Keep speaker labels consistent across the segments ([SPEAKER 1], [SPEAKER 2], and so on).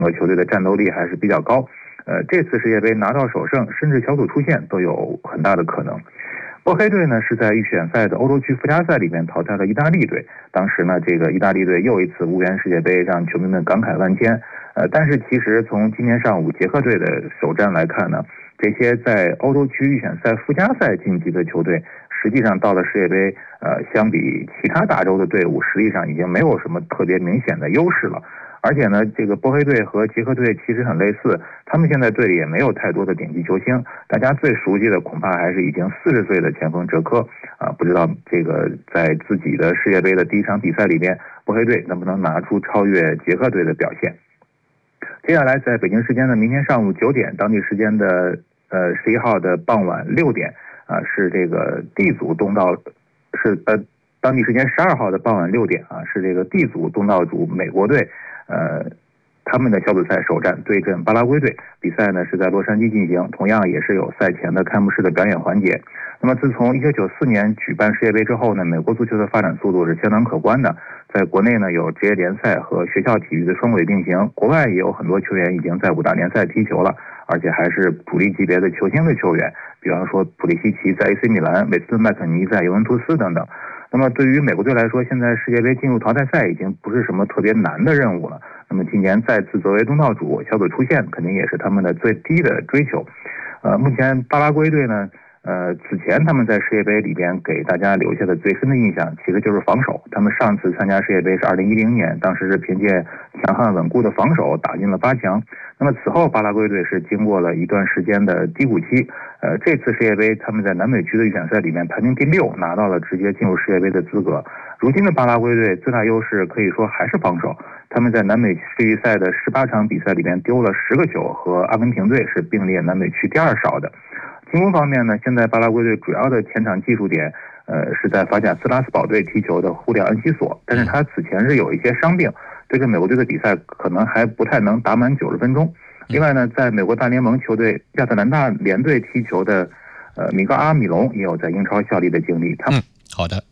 [SPEAKER 1] 个球队的战斗力还是比较高。这次世界杯拿到首胜，甚至小组出线都有很大的可能。波黑队呢是在预选赛的欧洲区附加赛里面淘汰了意大利队，当时呢这个意大利队又一次无缘世界杯，让球迷们感慨万千。但是其实从今天上午捷克队的首战来看呢，这些在欧洲区预选赛附加赛晋级的球队，实际上到了世界杯，相比其他大洲的队伍，实际上已经没有什么特别明显的优势了。而且呢，这个波黑队和捷克队其实很类似，他们现在队里也没有太多的顶级球星，大家最熟悉的恐怕还是已经40岁的前锋哲科啊，不知道这个在自己的世界杯的第一场比赛里边，波黑队能不能拿出超越捷克队的表现。接下来在北京时间的明天上午9点，当地时间的11号的傍晚6点啊，是这个 D 组东道当地时间12号的傍晚6点啊，是这个 D 组东道主美国队他们的小组赛首战对阵巴拉圭队，比赛呢是在洛杉矶进行，同样也是有赛前的开幕式的表演环节。那么自从1994年举办世界杯之后呢，美国足球的发展速度是相当可观的，在国内呢有职业联赛和学校体育的双轨并行，国外也有很多球员已经在5大联赛踢球了，而且还是主力级别的球星的球员，比方说普利西奇在 AC 米兰，韦斯顿麦肯尼在尤文图斯等等。那么对于美国队来说，现在世界杯进入淘汰赛已经不是什么特别难的任务了。那么今年再次作为东道主，小组出线肯定也是他们的最低的追求。目前巴拉圭队呢，此前他们在世界杯里边给大家留下的最深的印象，其实就是防守。他们上次参加世界杯是2010年，当时是凭借强悍稳固的防守打进了8强。那么此后巴拉圭队是经过了一段时间的低谷期，这次世界杯他们在南美区的预选赛里面排名第6，拿到了直接进入世界杯的资格。如今的巴拉圭队最大优势可以说还是防守，他们在南美世预赛的18场比赛里面丢了10个球，和阿根廷队是并列南美区第2少的。进攻方面呢，现在巴拉圭队主要的前场技术点是在法甲斯拉斯堡队踢球的胡里安西索，但是他此前是有一些伤病，对阵美国队的比赛可能还不太能打满90分钟。另外呢，在美国大联盟球队亚特兰大联队踢球的米高阿米隆也有在英超效力的经历。
[SPEAKER 2] 好的。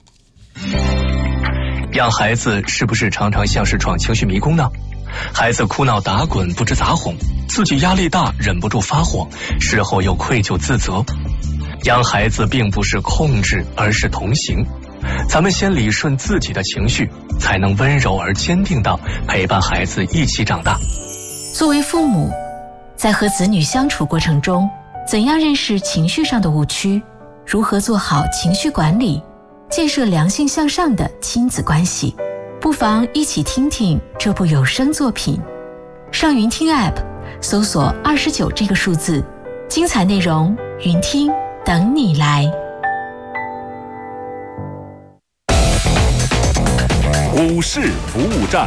[SPEAKER 3] 养孩子是不是常常像是闯情绪迷宫呢？孩子哭闹打滚不知咋哄，自己压力大忍不住发火，事后又愧疚自责。养孩子并不是控制，而是同行。咱们先理顺自己的情绪，才能温柔而坚定地陪伴孩子一起长大。
[SPEAKER 4] 作为父母，在和子女相处过程中，怎样认识情绪上的误区，如何做好情绪管理，建设良性向上的亲子关系，不妨一起听听这部有声作品。上云听 App 搜索29这个数字，精彩内容云听等你来。
[SPEAKER 5] 股市服务站。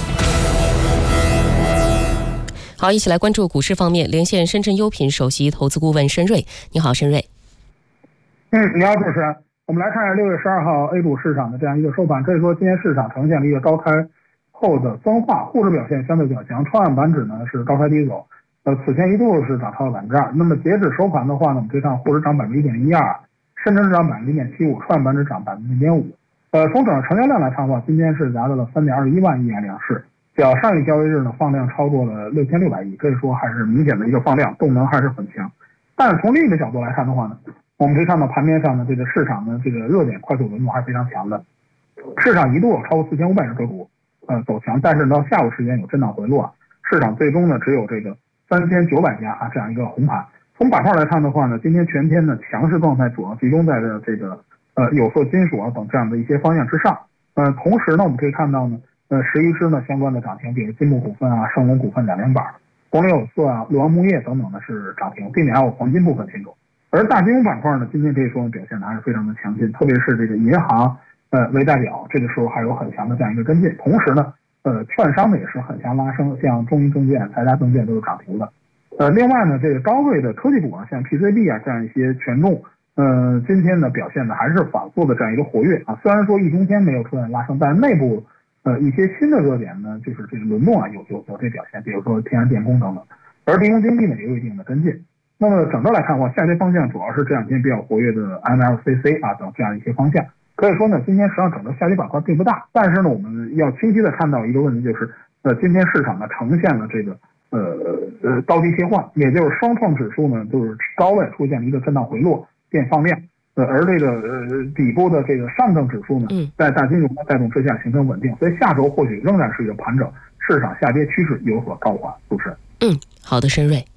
[SPEAKER 2] 好，一起来关注股市方面，连线深圳优品首席投资顾问申瑞。你好，申瑞。
[SPEAKER 6] 你好，主持人。我们来看6月12号 A 股市场的这样一个收盘，可以说今天市场呈现了一个高开后的分化，沪指表现相对较强，创业板指呢是高开低走，此前一度是涨超了2%。那么截止收盘的话呢，我们可以看沪指涨1.12%，深圳市涨0.75%，创业板指涨0.5%。从整个成交量来看的话，今天是达到了3.21万亿元两市，较上一交易日呢放量超过了6600亿，可以说还是明显的一个放量，动能还是很强。但是从另一个角度来看的话呢，我们可以看到盘面上的这个市场的这个热点快速轮动还是非常强的，市场一度超过4500只个股走强，但是到下午时间有震荡回落，市场最终呢只有这个3900家这样一个红盘。从板块来看的话呢，今天全天的强势状态主要集中在这个有色金属等这样的一些方向之上。同时呢，我们可以看到呢11只呢相关的涨停，比如金木股份啊、盛隆股份2连板，光联有色啊、六王木业等等呢是涨停，并且还有黄金部分品种。而大金融板块呢，今天可以说表现的还是非常的强劲，特别是这个银行为代表，这个时候还有很强的这样一个跟进。同时呢，券商呢也是很强拉升，像中银证券、财达证券都是涨停的。另外呢，这个高位的科技股啊，像 PCB 啊这样一些权重，今天呢表现的还是反复的这样一个活跃啊。虽然说一中天没有出现拉升，但是内部一些新的热点呢，就是这个轮动啊有这表现，比如说天然电工等等。而利用经济呢也有一定的跟进。那么整个来看的话，下跌方向主要是这两天比较活跃的 MLCC 啊等这样一些方向。可以说呢，今天实际上整个下跌板块并不大，但是呢，我们要清晰的看到一个问题，就是今天市场呢呈现了这个高低切换，也就是双创指数呢就是高位出现了一个震荡回落变放量，而这个底部的这个上证指数呢，在大金融的带动之下形成稳定，所以下周或许仍然是一个盘整，市场下跌趋势有所告缓。主持人，
[SPEAKER 2] 好的，申瑞。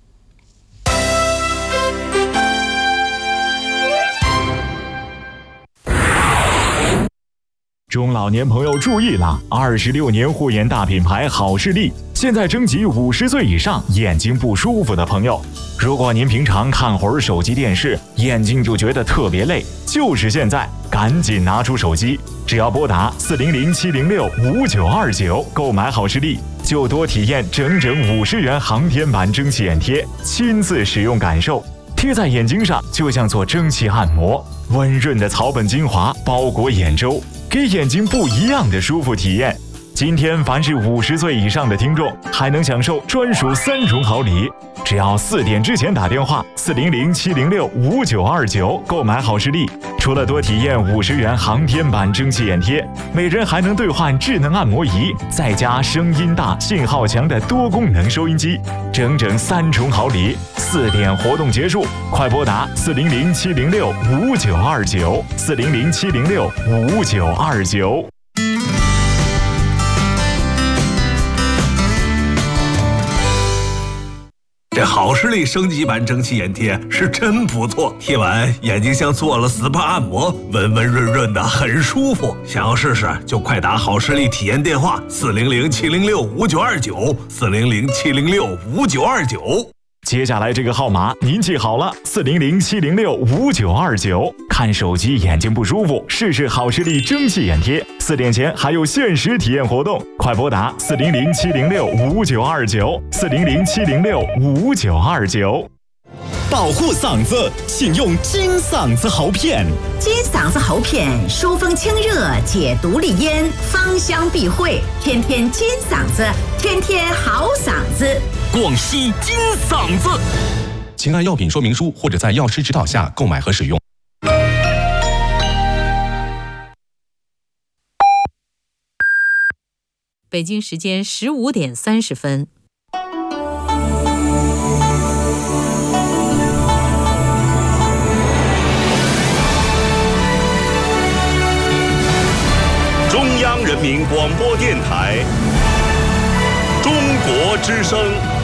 [SPEAKER 7] 中老年朋友注意了！26年护眼大品牌好视力现在征集50岁以上眼睛不舒服的朋友。如果您平常看会儿手机电视，眼睛就觉得特别累，就是现在，赶紧拿出手机，只要拨打400-706-5929购买好视力，就多体验整整50元航天版蒸汽眼贴，亲自使用感受。贴在眼睛上就像做蒸汽按摩，温润的草本精华包裹眼周，给眼睛不一样的舒服体验。今天凡是50岁以上的听众还能享受专属3重好礼，只要4点之前打电话400-706-5929购买好视力，除了多体验50元航天版蒸汽眼贴，每人还能兑换智能按摩仪，再加声音大信号强的多功能收音机，整整3重好礼。4点活动结束，快拨打400-706-5929 400-706-5929。
[SPEAKER 5] 这好视力升级版蒸汽眼贴是真不错，贴完眼睛像做了 SPA 按摩，温温润润的，很舒服。想要试试就快打好视力体验电话400-706-5929 400-706-5929。
[SPEAKER 7] 接下来这个号码您记好了，400-706-5929。看手机眼睛不舒服，试试好视力蒸汽眼贴。4点前还有限时体验活动，快拨打400-706-5929 400-706-5929。
[SPEAKER 8] 保护嗓子，请用金嗓子喉片。
[SPEAKER 9] 金嗓子喉片疏风清热，解毒利咽，芳香避秽，天天金嗓子，天天好嗓子。
[SPEAKER 8] 广西金嗓子，
[SPEAKER 10] 请按药品说明书或者在药师指导下购买和使用。
[SPEAKER 11] 北京时间15点30分。
[SPEAKER 5] 中央人民广播电台，中国之声。